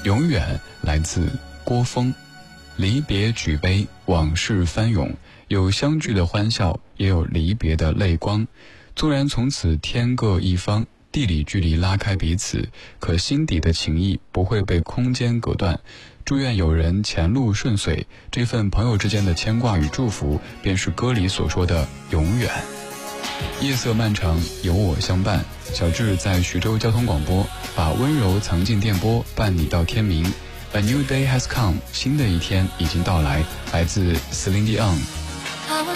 永远来自郭峰。离别举杯，往事翻涌，有相聚的欢笑，也有离别的泪光。纵然从此天各一方，地理距离拉开彼此，可心底的情谊不会被空间隔断。祝愿有人前路顺遂，这份朋友之间的牵挂与祝福，便是歌里所说的永远。夜色漫长，有我相伴。小智在徐州交通广播，把温柔藏进电波，伴你到天明。A new day has come， 新的一天已经到来。来自 Celine Dion。